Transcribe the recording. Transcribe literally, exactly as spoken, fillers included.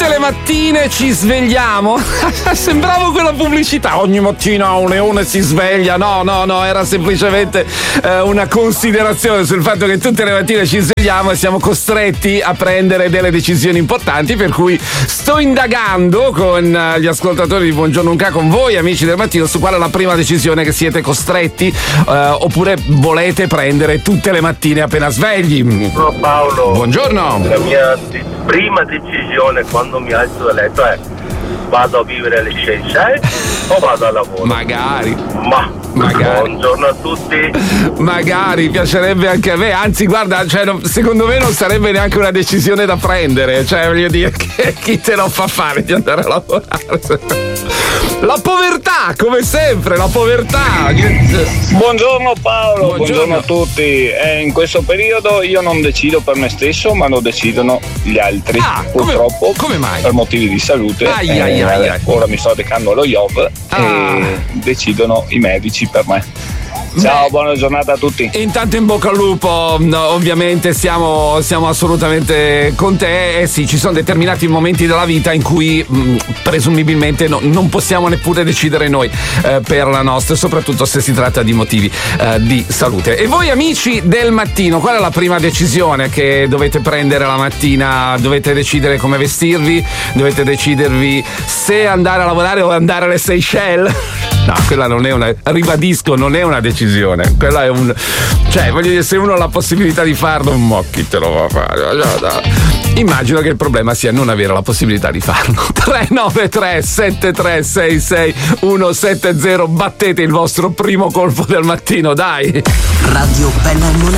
tutte le mattine ci svegliamo. Sembrava quella pubblicità, ogni mattina un leone si sveglia. No, no, no, era semplicemente eh, una considerazione sul fatto che tutte le mattine ci svegliamo e siamo costretti a prendere delle decisioni importanti, per cui sto indagando con uh, gli ascoltatori di Buongiorno Unca, con voi amici del mattino, su qual è la prima decisione che siete costretti uh, oppure volete prendere tutte le mattine appena svegli. Buongiorno Paolo. Buongiorno. La mia de- prima decisione quando mi alzo dal letto è: vado a vivere alle Seychelles o vado a lavoro? Magari. Ma Magari. buongiorno a tutti. Magari, piacerebbe anche a me. Anzi, guarda, cioè, non, secondo me non sarebbe neanche una decisione da prendere. Cioè, voglio dire, che chi te lo fa fare di andare a lavorare? La povertà, come sempre, la povertà. Buongiorno Paolo, Buongiorno. buongiorno a tutti. Eh, in questo periodo io non decido per me stesso, ma lo decidono gli altri. Ah, come- Purtroppo, come mai? per motivi di salute, Ai, eh, ai, ai, ai. ora mi sto recando allo I O V Ah. e decidono i medici per me. Ciao, Beh. buona giornata a tutti. Intanto in bocca al lupo, no, ovviamente siamo, siamo assolutamente con te. Eh sì, ci sono determinati momenti della vita in cui mh, presumibilmente no, non possiamo neppure decidere noi eh, per la nostra, soprattutto se si tratta di motivi eh, di salute. E voi amici del mattino, qual è la prima decisione che dovete prendere la mattina? Dovete decidere come vestirvi? Dovete decidervi se andare a lavorare o andare alle Seychelles? No, quella non è una, ribadisco, non è una decisione. Quella è un, cioè, voglio dire, se uno ha la possibilità di farlo, ma chi te lo va a fare? No, no. Immagino che il problema sia non avere la possibilità di farlo. tre nove tre sette tre sei sei uno sette zero, battete il vostro primo colpo del mattino, dai. Radio Bella e Moneta.